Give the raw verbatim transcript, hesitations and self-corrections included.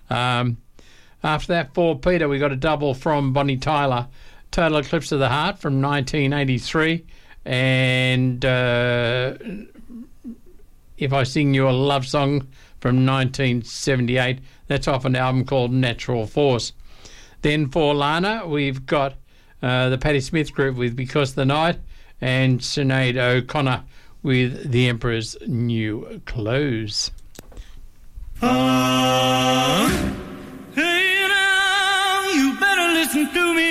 Um, after that, for Peter, we got a double from Bonnie Tyler, Total Eclipse of the Heart from nineteen eighty-three, and uh, If I Sing You a Love Song from nineteen seventy-eight. That's off an album called Natural Force. Then for Lana, we've got uh, the Patti Smith Group with Because the Night, and Sinead O'Connor with The Emperor's New Clothes. Uh, hey now, you better listen to me.